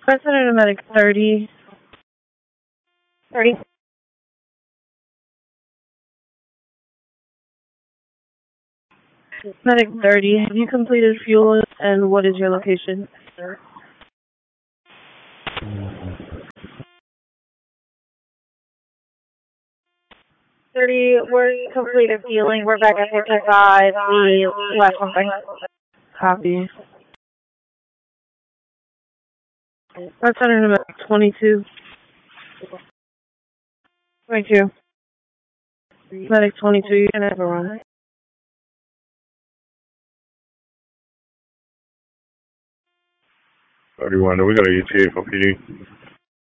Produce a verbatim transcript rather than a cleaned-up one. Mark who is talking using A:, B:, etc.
A: President Medic thirty. thirty. Medic thirty, have you completed fuel and what is your location? thirty, we're completed fueling. We're back at fifty-five. We left something. Copy. Representative Medic twenty-two. twenty-two. Medic twenty-two, you can have a run.
B: thirty-one, we got a E T A for P D.